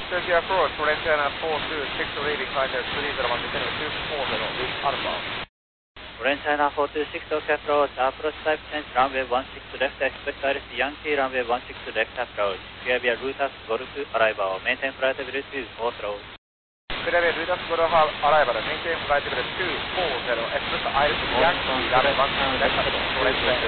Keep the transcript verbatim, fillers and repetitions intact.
Turkey approach, Orange China four two six, leaving Kaiser three zero one, descending two four zero, with Alpha. Orange China four two six, Tokyo approach, approach type change, runway one six left, expect I R S Yankee, runway one six left approach. Clear via Rutas, Golf arrival, maintain flight level two four zero. Clear via Rutas, Golf arrival, maintain flight level two four zero, expect I R S Yankee, runway one six left approach, Orange China